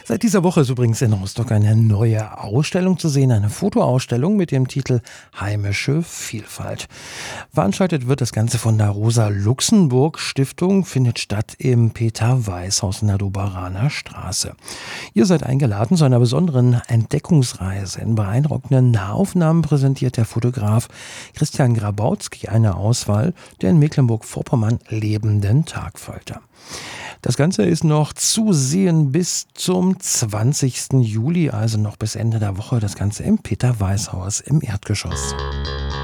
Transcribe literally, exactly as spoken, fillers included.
Seit dieser Woche ist übrigens in Rostock eine neue Ausstellung zu sehen, eine Fotoausstellung mit dem Titel Heimische Vielfalt. Veranstaltet wird das Ganze von der Rosa-Luxemburg-Stiftung, findet statt im Peter-Weiß-Haus in der Doberaner Straße. Ihr seid eingeladen zu einer besonderen Entdeckungsreise. In beeindruckenden Nahaufnahmen präsentiert der Fotograf Christian Grabowski eine Auswahl der in Mecklenburg-Vorpommern lebenden Tagfalter. Das Ganze ist noch zu sehen bis zum zwanzigsten Juli, also noch bis Ende der Woche. Das Ganze im Peter-Weiß-Haus im Erdgeschoss.